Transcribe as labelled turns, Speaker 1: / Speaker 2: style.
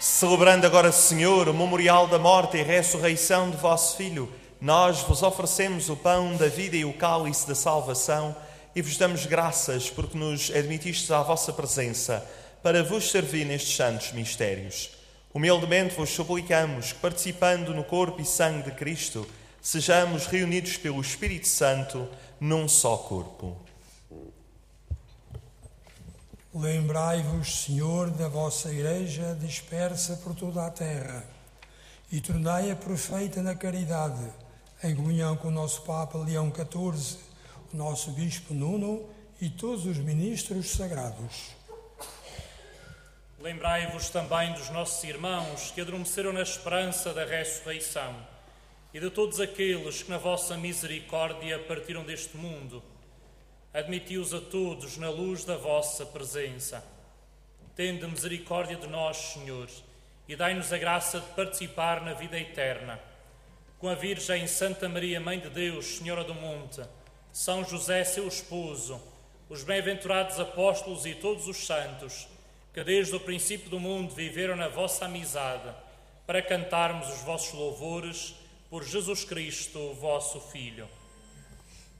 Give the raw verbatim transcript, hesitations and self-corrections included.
Speaker 1: Celebrando agora, Senhor, o memorial da morte e ressurreição de vosso Filho, nós vos oferecemos o pão da vida e o cálice da salvação e vos damos graças porque nos admitistes à vossa presença para vos servir nestes santos mistérios. Humildemente vos suplicamos que, participando no corpo e sangue de Cristo, sejamos reunidos pelo Espírito Santo num só corpo.
Speaker 2: Lembrai-vos, Senhor, da vossa Igreja dispersa por toda a terra e tornai-a perfeita na caridade, em comunhão com o nosso Papa Leão catorze, o nosso Bispo Nuno e todos os ministros sagrados.
Speaker 3: Lembrai-vos também dos nossos irmãos que adormeceram na esperança da ressurreição e de todos aqueles que na vossa misericórdia partiram deste mundo. Admiti-os a todos na luz da vossa presença. Tende misericórdia de nós, Senhor, e dai-nos a graça de participar na vida eterna. Com a Virgem Santa Maria, Mãe de Deus, Senhora do Monte, São José, seu esposo, os bem-aventurados apóstolos e todos os santos, que desde o princípio do mundo viveram na vossa amizade, para cantarmos os vossos louvores por Jesus Cristo, vosso Filho.